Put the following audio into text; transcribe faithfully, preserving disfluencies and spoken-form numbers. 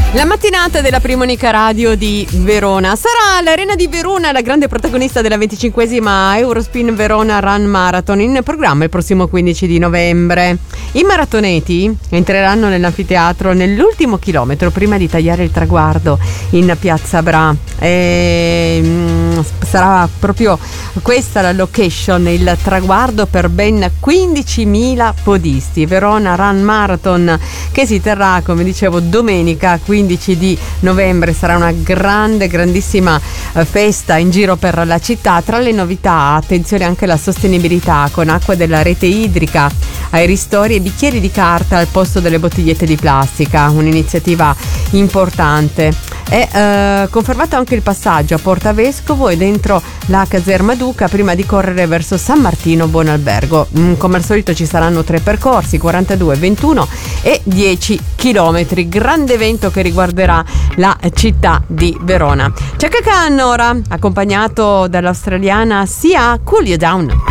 La mattinata della Prima Unica Radio di Verona. Sarà l'Arena di Verona la grande protagonista della venticinquesima Eurospin Verona Run Marathon, in programma il prossimo quindici di novembre. I maratoneti entreranno nell'anfiteatro nell'ultimo chilometro prima di tagliare il traguardo in Piazza Bra. E, mm, sarà proprio questa la location, il traguardo per ben quindicimila podisti. Verona Run Marathon, che si terrà, come dicevo, domenica quindici di novembre. Sarà una grande, grandissima eh, festa in giro per la città. Tra le novità, attenzione anche alla sostenibilità, con acqua della rete idrica ai ristori e bicchieri di carta al posto delle bottigliette di plastica, un'iniziativa importante. È eh, confermato anche il passaggio a Porta Vescovo e dentro la caserma Duca prima di correre verso San Martino Buonalbergo. Mm, come al solito ci saranno tre percorsi, quarantadue, ventuno e dieci chilometri. Grande evento che riguarderà la città di Verona. Chaka Khan ora, accompagnato dall'australiana Sia, Cool You Down.